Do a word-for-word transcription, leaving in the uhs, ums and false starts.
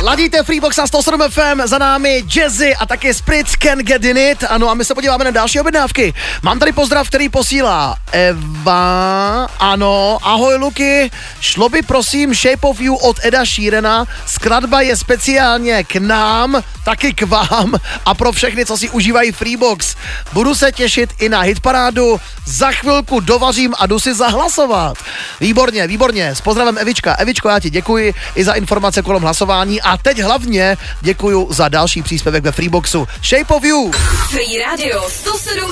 Ladíte Freebox na sto sedm F M, za námi Jazzy a taky Spritz Can Get In It. Ano, a my se podíváme na další objednávky. Mám tady pozdrav, který posílá Eva. Ano, ahoj Luky. Šlo by prosím Shape of You od Eda Sheerana. Skladba je speciálně k nám, taky k vám a pro všechny, co si užívají Freebox. Budu se těšit i na hitparádu. Za chvilku dovařím a jdu si zahlasovat. Výborně, výborně. S pozdravem Evička. Evičko, já ti děkuji i za informace kolem hlasování a teď hlavně děkuju za další příspěvek ve Freeboxu. Shape of You. Free Radio sto sedm